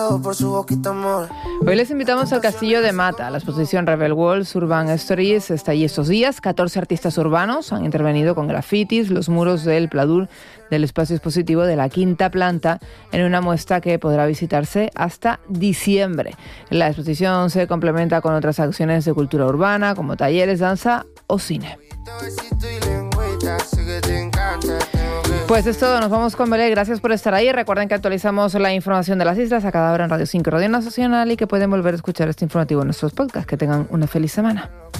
Por su boquita, amor. Hoy les invitamos al Castillo de Mata. La exposición Rebel Walls Urban Stories está allí estos días. 14 artistas urbanos han intervenido con grafitis los muros del pladur del espacio expositivo de la quinta planta en una muestra que podrá visitarse hasta diciembre. La exposición se complementa con otras acciones de cultura urbana como talleres, danza o cine. Pues es todo, nos vamos con Belén. Gracias por estar ahí. Recuerden que actualizamos la información de las islas a cada hora en Radio 5 Radio Nacional y que pueden volver a escuchar este informativo en nuestros podcasts. Que tengan una feliz semana.